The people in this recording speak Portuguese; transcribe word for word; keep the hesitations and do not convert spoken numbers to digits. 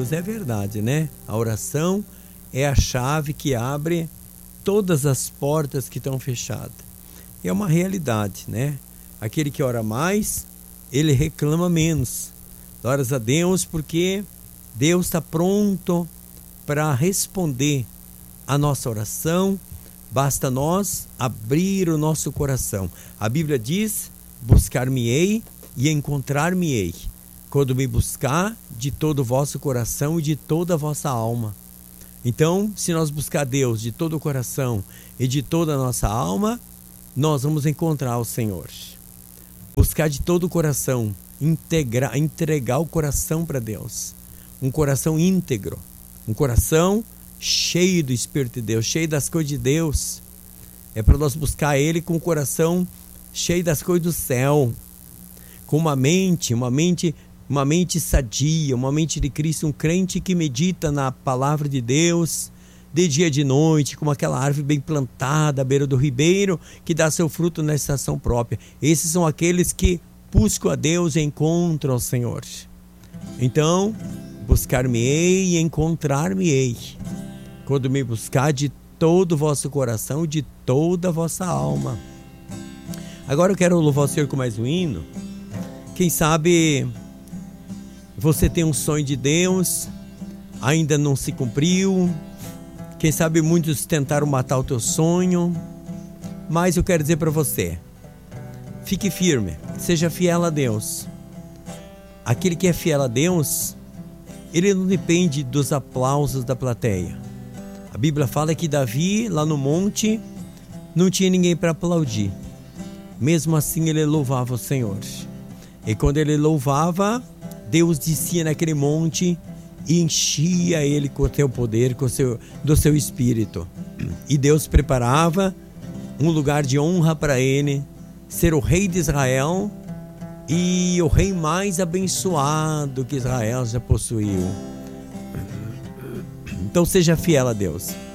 Deus. É verdade, né? A oração é a chave que abre todas as portas que estão fechadas. É uma realidade, né? Aquele que ora mais, ele reclama menos. Glórias a Deus, porque Deus está pronto para responder a nossa oração. Basta nós abrir o nosso coração. A Bíblia diz: buscar-me-ei e encontrar-me-ei, quando me buscar de todo o vosso coração e de toda a vossa alma. Então, se nós buscar Deus de todo o coração e de toda a nossa alma, nós vamos encontrar o Senhor. Buscar de todo o coração, integrar, entregar o coração para Deus. Um coração íntegro, um coração cheio do Espírito de Deus, cheio das coisas de Deus. É para nós buscar Ele com o coração cheio das coisas do céu, com uma mente, uma mente, uma mente sadia, uma mente de Cristo, um crente que medita na palavra de Deus, de dia e de noite, como aquela árvore bem plantada à beira do ribeiro, que dá seu fruto na estação própria. Esses são aqueles que buscam a Deus e encontram o Senhor. Então, buscar-me-ei e encontrar-me-ei, quando me buscar de todo o vosso coração e de toda a vossa alma. Agora eu quero louvar o Senhor com mais um hino. Quem sabe você tem um sonho de Deus, ainda não se cumpriu. Quem sabe muitos tentaram matar o teu sonho, mas eu quero dizer para você: fique firme, seja fiel a Deus. Aquele que é fiel a Deus, ele não depende dos aplausos da plateia. A Bíblia fala que Davi, lá no monte, não tinha ninguém para aplaudir. Mesmo assim, ele louvava o Senhor. E quando ele louvava, Deus descia naquele monte e enchia ele com o seu poder, com o seu, do seu espírito. E Deus preparava um lugar de honra para ele, ser o rei de Israel e o rei mais abençoado que Israel já possuiu. Então seja fiel a Deus.